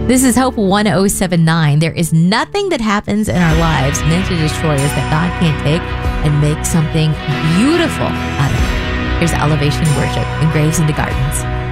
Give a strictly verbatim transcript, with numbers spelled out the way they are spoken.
This is Hope one oh seven nine. There is nothing that happens in our lives meant to destroy us that God can't take and make something beautiful out of it. Here's Elevation Worship in Graves into Gardens.